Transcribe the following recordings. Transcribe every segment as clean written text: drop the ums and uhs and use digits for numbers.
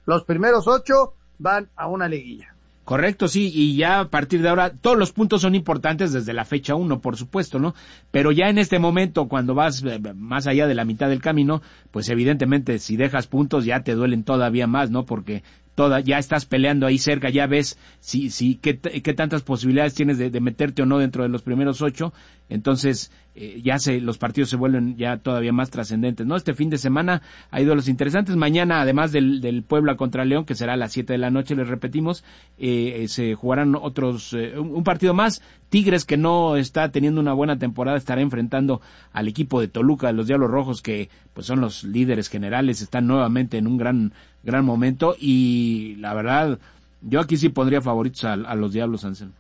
los primeros 8 van a una liguilla. Correcto, sí, y ya a partir de ahora, todos los puntos son importantes desde la fecha 1, por supuesto, ¿no? Pero ya en este momento, cuando vas más allá de la mitad del camino, pues evidentemente si dejas puntos ya te duelen todavía más, ¿no? Porque ya estás peleando ahí cerca, ya ves qué tantas posibilidades tienes de meterte o no dentro de los primeros 8, entonces los partidos se vuelven ya todavía más trascendentes, ¿no? Este fin de semana hay duelos interesantes. Mañana, además del Puebla contra León, que será a las 7 de la noche, les repetimos, se jugarán un partido más. Tigres, que no está teniendo una buena temporada, estará enfrentando al equipo de Toluca, de los Diablos Rojos, que pues son los líderes generales, están nuevamente en un gran momento, y la verdad, yo aquí sí pondría favoritos a los Diablos, Anselmo.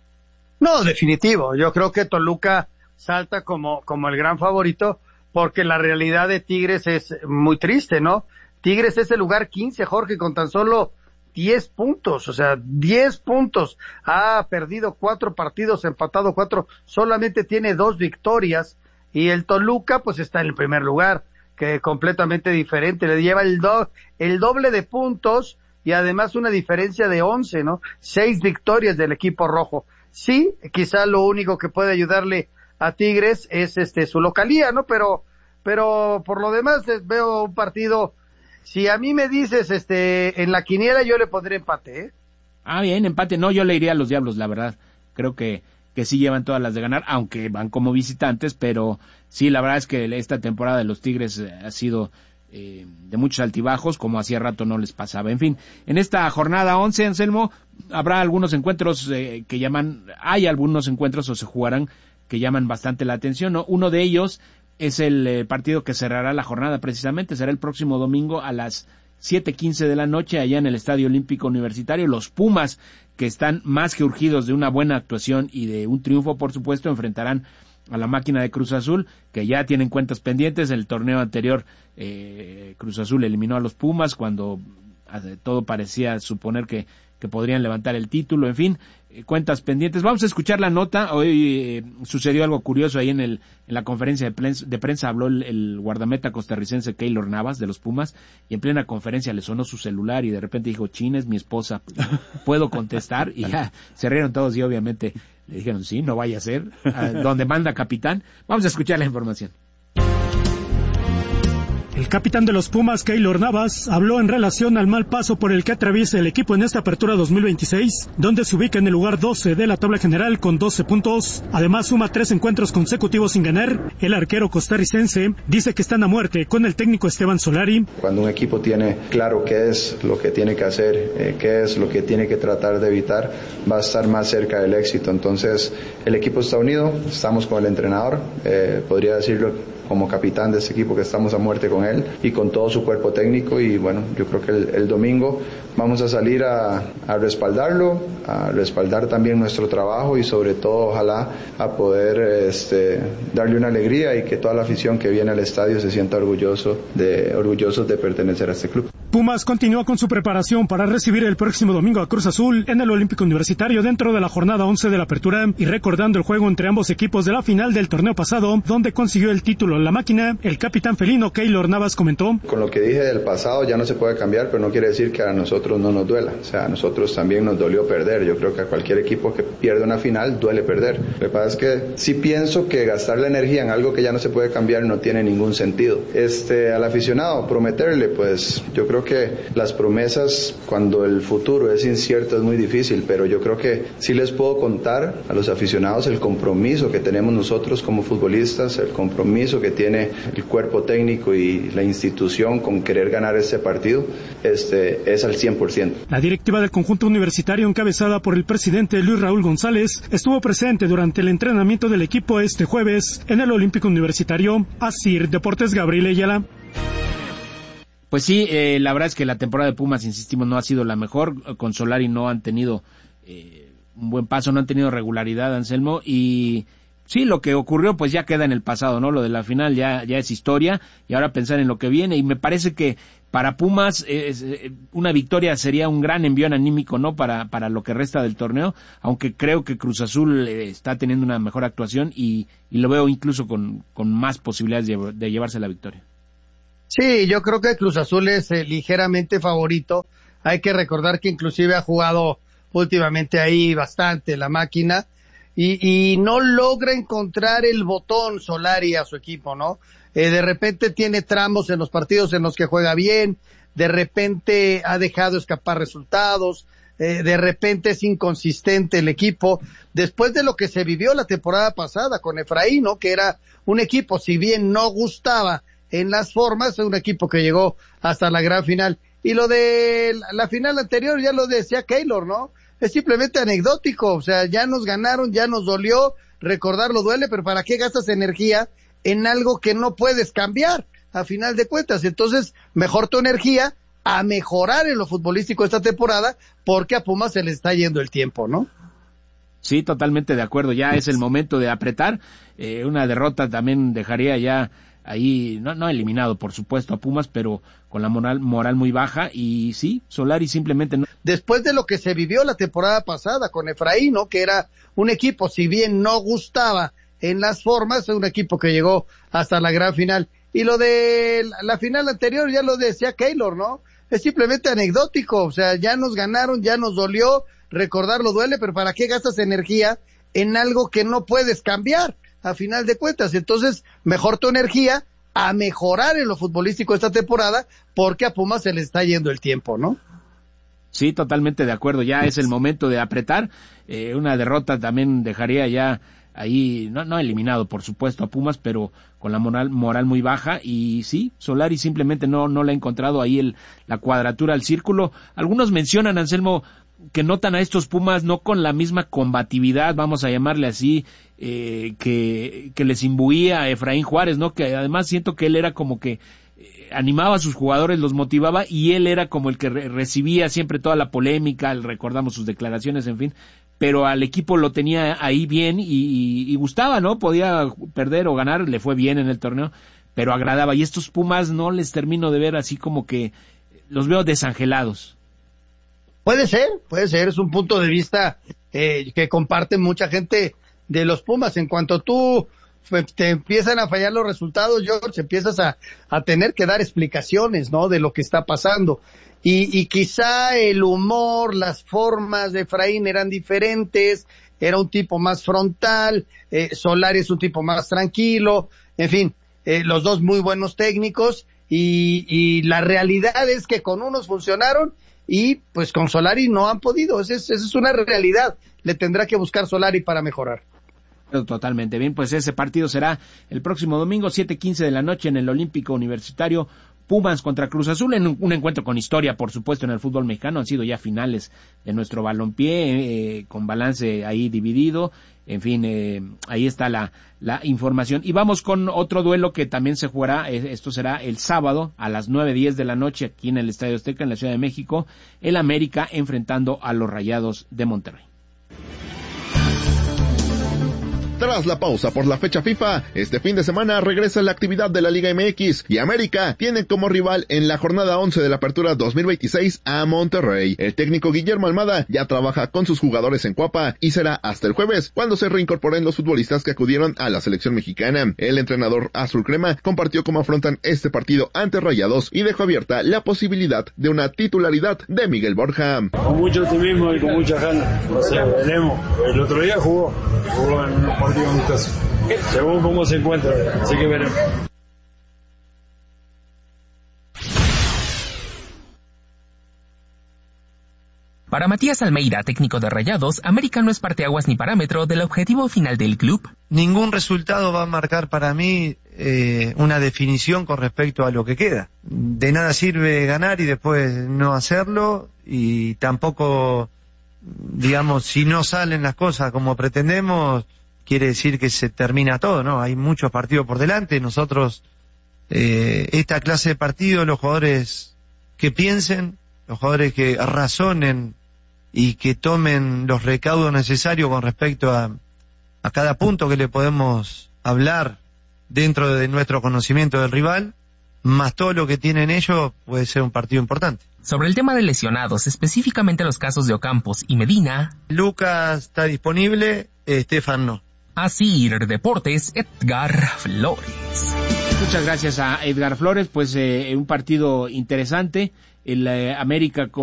No, definitivo, yo creo que Toluca salta como el gran favorito, porque la realidad de Tigres es muy triste, ¿no? Tigres es el lugar 15, Jorge, con tan solo 10 puntos, o sea, 10 puntos, ha perdido 4 partidos, empatado 4, solamente tiene 2 victorias, y el Toluca pues está en el primer lugar, que completamente diferente, le lleva el doble de puntos, y además una diferencia de 11, ¿no? 6 victorias del equipo rojo. Sí, quizá lo único que puede ayudarle a Tigres es su localía, ¿no? Pero por lo demás veo un partido. Si a mí me dices en la quiniela, yo le pondré empate, ¿eh? Ah, bien, empate. No, yo le iría a los Diablos, la verdad. Creo que sí llevan todas las de ganar, aunque van como visitantes, pero sí, la verdad es que esta temporada de los Tigres ha sido de muchos altibajos, como hacía rato no les pasaba. En fin, en esta jornada 11, Anselmo, habrá algunos encuentros hay algunos encuentros o se jugarán que llaman bastante la atención, ¿no? Uno de ellos es el partido que cerrará la jornada precisamente, será el próximo domingo a las 7:15 de la noche allá en el Estadio Olímpico Universitario. Los Pumas, que están más que urgidos de una buena actuación y de un triunfo, por supuesto, enfrentarán a la máquina de Cruz Azul, que ya tienen cuentas pendientes. El torneo anterior, Cruz Azul eliminó a los Pumas cuando todo parecía suponer que podrían levantar el título. En fin, cuentas pendientes. Vamos a escuchar la nota. Hoy sucedió algo curioso ahí en la conferencia de prensa. Habló el guardameta costarricense Keylor Navas de los Pumas, y en plena conferencia le sonó su celular y de repente dijo: "Chin, es mi esposa, ¿puedo contestar?" Y ya se rieron todos y obviamente le dijeron: "Sí, no vaya a ser, donde manda capitán." Vamos a escuchar la información. El capitán de los Pumas, Keylor Navas, habló en relación al mal paso por el que atraviesa el equipo en esta apertura 2026, donde se ubica en el lugar 12 de la tabla general con 12 puntos. Además, suma 3 encuentros consecutivos sin ganar. El arquero costarricense dice que están a muerte con el técnico Esteban Solari. Cuando un equipo tiene claro qué es lo que tiene que hacer, qué es lo que tiene que tratar de evitar, va a estar más cerca del éxito. Entonces, el equipo está unido, estamos con el entrenador, podría decirlo como capitán de este equipo, que estamos a muerte con él y con todo su cuerpo técnico, y bueno, yo creo que el domingo vamos a salir a respaldarlo, a respaldar también nuestro trabajo y sobre todo ojalá a poder darle una alegría y que toda la afición que viene al estadio se sienta orgullosos de pertenecer a este club. Pumas continúa con su preparación para recibir el próximo domingo a Cruz Azul en el Olímpico Universitario dentro de la jornada 11 de la apertura, y recordando el juego entre ambos equipos de la final del torneo pasado, donde consiguió el título la máquina, el capitán felino Keylor Navas comentó: "Con lo que dije del pasado ya no se puede cambiar, pero no quiere decir que a nosotros no nos duela. O sea, a nosotros también nos dolió perder. Yo creo que a cualquier equipo que pierde una final duele perder. Lo que pasa es que sí pienso que gastar la energía en algo que ya no se puede cambiar no tiene ningún sentido. Al aficionado, prometerle, pues yo creo que las promesas cuando el futuro es incierto es muy difícil, pero yo creo que sí les puedo contar a los aficionados el compromiso que tenemos nosotros como futbolistas, el compromiso que tiene el cuerpo técnico y la institución con querer ganar este partido, es al 100%. La directiva del conjunto universitario, encabezada por el presidente Luis Raúl González, estuvo presente durante el entrenamiento del equipo este jueves en el Olímpico Universitario. Asir Deportes, Gabriel Ayala. Pues sí, la verdad es que la temporada de Pumas, insistimos, no ha sido la mejor. Con Solari no han tenido un buen paso, no han tenido regularidad, Anselmo, y sí, lo que ocurrió pues ya queda en el pasado, ¿no? Lo de la final ya es historia, y ahora pensar en lo que viene, y me parece que para Pumas una victoria sería un gran envión anímico, ¿no? Para lo que resta del torneo, aunque creo que Cruz Azul está teniendo una mejor actuación y lo veo incluso con más posibilidades de llevarse la victoria. Sí, yo creo que Cruz Azul es ligeramente favorito, Hay que recordar que inclusive ha jugado últimamente ahí bastante la máquina y no logra encontrar el botón Solari a su equipo, ¿no? De repente tiene tramos en los partidos en los que juega bien, de repente ha dejado escapar resultados, de repente es inconsistente el equipo, después de lo que se vivió la temporada pasada con Efraín, ¿no? Que era un equipo, si bien no gustaba en las formas, es un equipo que llegó hasta la gran final. Y lo de la final anterior ya lo decía Keylor, ¿no? Es simplemente anecdótico, o sea, ya nos ganaron, ya nos dolió, recordarlo duele, pero ¿para qué gastas energía en algo que no puedes cambiar a final de cuentas? Entonces, mejor tu energía a mejorar en lo futbolístico esta temporada, porque a Pumas se le está yendo el tiempo, ¿no? Sí, totalmente de acuerdo, ya es el momento de apretar. Una derrota también dejaría ya ahí, no eliminado por supuesto a Pumas, pero con la moral muy baja, y sí, Solari simplemente no. Después de lo que se vivió la temporada pasada con Efraín, ¿no? Que era un equipo, si bien no gustaba en las formas, es un equipo que llegó hasta la gran final. Y lo de la final anterior ya lo decía Keylor, ¿no? Es simplemente anecdótico, o sea, ya nos ganaron, ya nos dolió, recordarlo duele, pero ¿para qué gastas energía en algo que no puedes cambiar a final de cuentas? Entonces, mejor tu energía a mejorar en lo futbolístico esta temporada, porque a Pumas se le está yendo el tiempo, ¿no? Sí, totalmente de acuerdo, ya es el momento de apretar. Una derrota también dejaría ya ahí, no eliminado por supuesto a Pumas, pero con la moral muy baja, y sí, Solari simplemente no le ha encontrado ahí la cuadratura al círculo. Algunos mencionan, Anselmo, que notan a estos Pumas no con la misma combatividad, vamos a llamarle así, que les imbuía a Efraín Juárez, ¿no? Que además siento que él era como que animaba a sus jugadores, los motivaba, y él era como el que recibía siempre toda la polémica, recordamos sus declaraciones, en fin, pero al equipo lo tenía ahí bien y gustaba, ¿no? Podía perder o ganar, le fue bien en el torneo, pero agradaba, y estos Pumas no les termino de ver, así como que los veo desangelados. Puede ser, es un punto de vista que comparte mucha gente de los Pumas. En cuanto tú te empiezan a fallar los resultados, George, empiezas a tener que dar explicaciones, ¿no? De lo que está pasando. Y quizá el humor, las formas de Efraín eran diferentes, era un tipo más frontal, Solari es un tipo más tranquilo, en fin, los dos muy buenos técnicos, y la realidad es que con unos funcionaron y pues con Solari no han podido. Esa es una realidad, le tendrá que buscar Solari para mejorar. Totalmente bien, pues ese partido será el próximo domingo, 7:15 de la noche en el Olímpico Universitario, Pumas contra Cruz Azul, en un encuentro con historia, por supuesto, en el fútbol mexicano. Han sido ya finales de nuestro balompié, con balance ahí dividido, en fin, ahí está la información. Y vamos con otro duelo que también se jugará, esto será el sábado a las 9:10 de la noche aquí en el Estadio Azteca, en la Ciudad de México, el América enfrentando a los Rayados de Monterrey. Tras la pausa por la fecha FIFA, este fin de semana regresa la actividad de la Liga MX y América tiene como rival en la jornada 11 de la Apertura 2026 a Monterrey. El técnico Guillermo Almada ya trabaja con sus jugadores en Cuapa y será hasta el jueves cuando se reincorporen los futbolistas que acudieron a la selección mexicana. El entrenador azul crema compartió cómo afrontan este partido ante Rayados y dejó abierta la posibilidad de una titularidad de Miguel Borja. Con mucho optimismo y con muchas ganas. O sea, veremos. El otro día jugó en un partido amistoso. Según cómo se encuentra, así que veremos. Para Matías Almeida, técnico de Rayados, América no es parteaguas ni parámetro del objetivo final del club. Ningún resultado va a marcar para mí una definición con respecto a lo que queda. De nada sirve ganar y después no hacerlo, y tampoco, digamos, si no salen las cosas como pretendemos, quiere decir que se termina todo, ¿no? Hay muchos partidos por delante. Nosotros, esta clase de partidos, los jugadores que piensen, los jugadores que razonen y que tomen los recaudos necesarios con respecto a cada punto que le podemos hablar dentro de nuestro conocimiento del rival, más todo lo que tienen ellos, puede ser un partido importante. Sobre el tema de lesionados, específicamente los casos de Ocampos y Medina, Lucas está disponible, Estefan no. Asir Deportes, Edgar Flores. Muchas gracias a Edgar Flores, pues un partido interesante, el América